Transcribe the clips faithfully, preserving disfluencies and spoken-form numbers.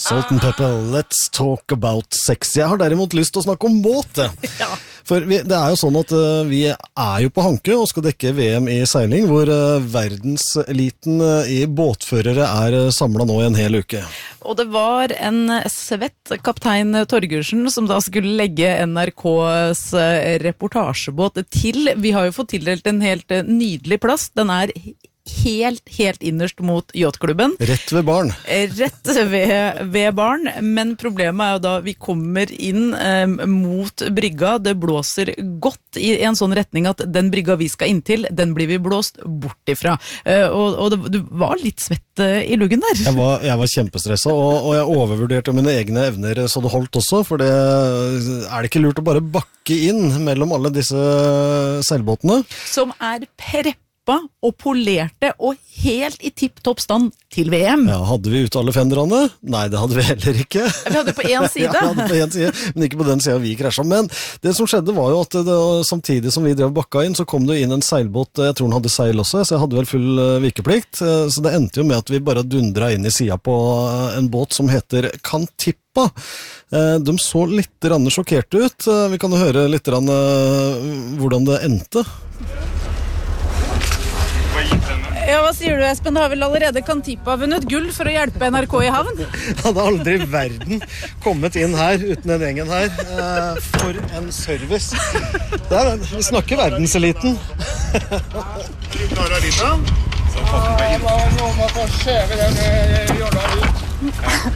Salt and pepper, let's talk about sex. Jeg har derimot lyst til å snakke om båt. Ja. For vi, det er jo sånn at uh, vi er jo på Hanke og skal dekke V M i seiling, hvor uh, verdenseliten uh, i båtførere er uh, samlet nå i en hel uke. Og det var en svett kaptein Torgersen som da skulle legge N R K's reportasjebåt til. Vi har jo fått tildelt en helt nydelig plass. Den er helt, helt innerst mot yachtklubben. Rett ved barn. Rett ved, ved barn, men problemet er jo da vi kommer inn eh, mot brygga. Det blåser godt i en sånn retning at den brygga vi skal inn til, den blir vi blåst bort ifra. Eh, og og det, det var litt svett eh, i luggen der. Jeg var, jeg var kjempestresset, og, og jeg overvurderte mine egne evner så det holdt også, for det er det ikke lurt å bare bakke inn mellom alle disse seilbåtene. Som er prepp og polerte og helt i tipp-topp stand til V M. Ja, hadde vi ute alle fenderne? Nei, det hadde vi heller ikke. Vi hadde på en side. Ja, vi hadde på en side, men ikke på den siden vi krasjet. Men det som skjedde var jo at det, samtidig som vi drev bakka inn, så kom det inn en seilbåt, jeg tror den hadde seil også, så jeg hadde vel full vikeplikt, så det endte jo med at vi bare dundra inn i siden på en båt som heter Kantippa. De så litt rann sjokkerte ut. Vi kan jo høre litt rann hvordan det endte. Ja, hva sier du, Espen? Det har vel allerede Kantippa vunnet gull for å hjelpe N R K i havn? Jeg hadde aldri i verden kommet inn her uten den gjengen her. Eh, for en service. Det er, vi snakker verdenseliten. Du klarer litt da? Ja, jeg var noe med å skjeve den jorda ut.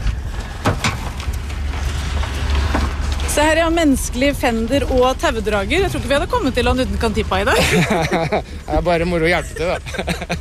Så her er menneskelig fender og taudrager. Jeg tror ikke vi hadde kommet til han uten Kantippa i dag. Det er bare moro å hjelpe til, da.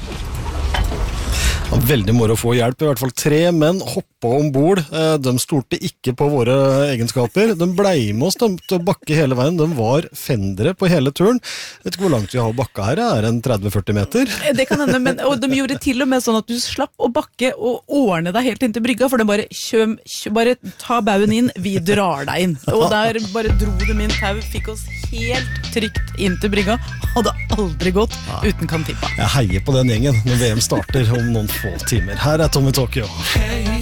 Veldig moro å få hjelp, i hvert fall tre menn hoppa ombord. De stolte ikke på våre egenskaper. De blei med oss til å bakke hele veien. De var fendere på hele turen. Jeg vet ikke hvor langt vi har bakka her. Er det en tretti til førti meter? Det kan hende, men og de gjorde til og med sånn at du slapp å bakke og ordne deg helt inn til brygga, for de bare kjøm, kjøm, bare ta bauen inn, vi drar deg inn. Og der bare dro de inn tau, fikk oss helt trygt inn til brygga. Hadde aldri gått uten Kantippa. Jeg heier på den gjengen når V M starter om noen få timer. Her er Tommy Tokyo.